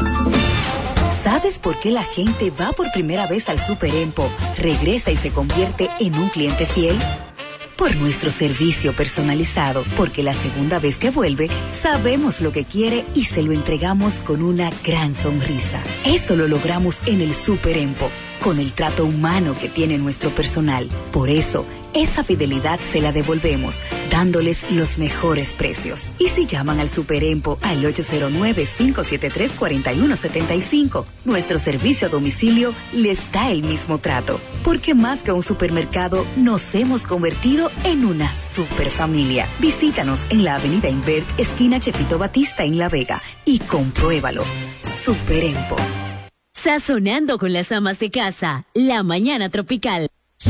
¿Sabes por qué la gente va por primera vez al Super Empo, regresa y se convierte en un cliente fiel? Por nuestro servicio personalizado, porque la segunda vez que vuelve, sabemos lo que quiere y se lo entregamos con una gran sonrisa. Eso lo logramos en el Super Empo, con el trato humano que tiene nuestro personal. Por eso, esa fidelidad se la devolvemos, dándoles los mejores precios. Y si llaman al Super Empo al 809-573-4175, nuestro servicio a domicilio les da el mismo trato. Porque más que un supermercado, nos hemos convertido en una superfamilia. Visítanos en la avenida Invert, esquina Chepito Batista en La Vega, y compruébalo. Super Empo. Sazonando con las amas de casa, la mañana tropical.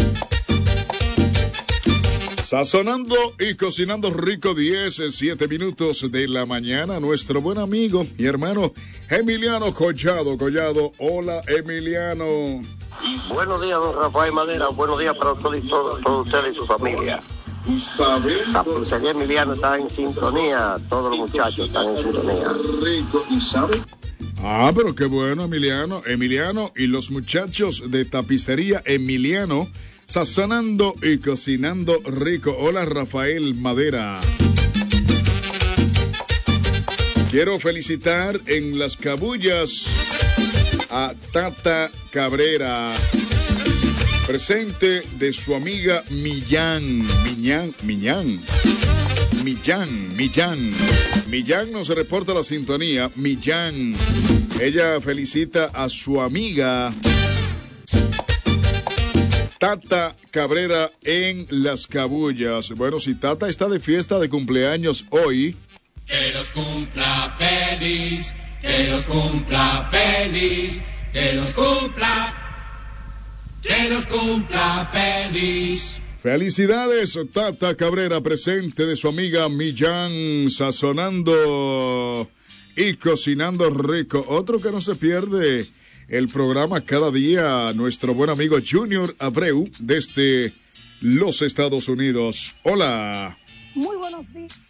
Sazonando y cocinando rico, 7 minutos de la mañana. Nuestro buen amigo y hermano Emiliano Collado. Hola, Emiliano. Buenos días, don Rafael Madera. Buenos días para todos ustedes y su familia. La pizzería Emiliano está en sintonía. Todos los muchachos están en sintonía. Pero qué bueno, Emiliano y los muchachos de Tapicería Emiliano, sazonando y cocinando rico. Hola, Rafael Madera. Quiero felicitar en las cabullas a Tata Cabrera, presente de su amiga Millán nos reporta la sintonía. Millán, ella felicita a su amiga Tata Cabrera en las cabullas. Bueno, si Tata está de fiesta de cumpleaños hoy, que los cumpla feliz, que los cumpla feliz, que los cumpla feliz. Felicidades, Tata Cabrera, presente de su amiga Millán, sazonando y cocinando rico. Otro que no se pierde el programa cada día, nuestro buen amigo Junior Abreu, desde los Estados Unidos. Hola. Muy buenos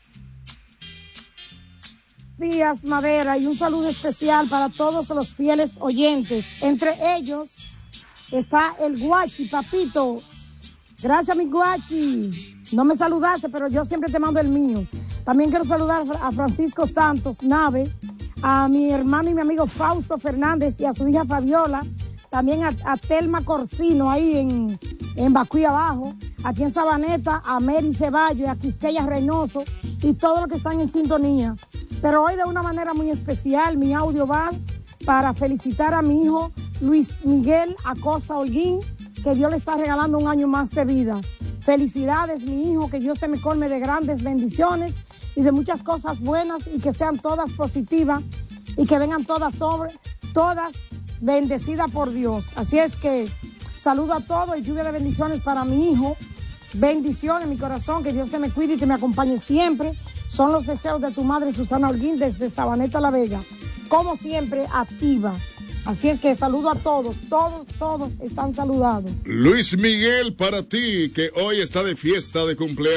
días, Madera, y un saludo especial para todos los fieles oyentes. Entre ellos está el Guachi, papito. Gracias, mi Guachi. No me saludaste, pero yo siempre te mando el mío. También quiero saludar a Francisco Santos Nave, a mi hermano y mi amigo Fausto Fernández y a su hija Fabiola. También a Telma Corsino ahí en Bacuy Abajo. Aquí en Sabaneta, a Mary Ceballos y a Quisqueya Reynoso y todos los que están en sintonía. Pero hoy de una manera muy especial, mi audio va para felicitar a mi hijo Luis Miguel Acosta Holguín, que Dios le está regalando un año más de vida. Felicidades, mi hijo, que Dios te me colme de grandes bendiciones y de muchas cosas buenas y que sean todas positivas y que vengan todas bendecidas por Dios. Así es que saludo a todos y lluvia de bendiciones para mi hijo. Bendiciones, mi corazón, que Dios te me cuide y te me acompañe siempre. Son los deseos de tu madre Susana Holguín desde Sabaneta La Vega. Como siempre, activa. Así es que saludo a todos están saludados. Luis Miguel, para ti, que hoy está de fiesta de cumpleaños.